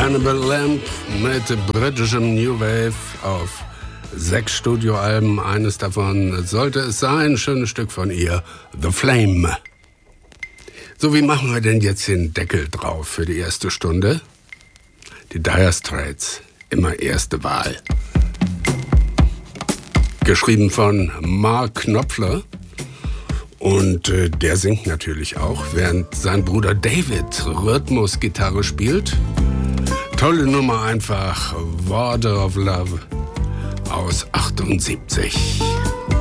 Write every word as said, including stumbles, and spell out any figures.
Annabelle Lamb mit britischem New Wave auf sechs Studioalben. Eines davon sollte es sein, schönes Stück von ihr, The Flame. So, wie machen wir denn jetzt den Deckel drauf für die erste Stunde? Die Dire Straits, immer erste Wahl. Geschrieben von Mark Knopfler. Und äh, der singt natürlich auch, während sein Bruder David Rhythmusgitarre spielt. Tolle Nummer einfach, Water of Love aus achtundsiebzig.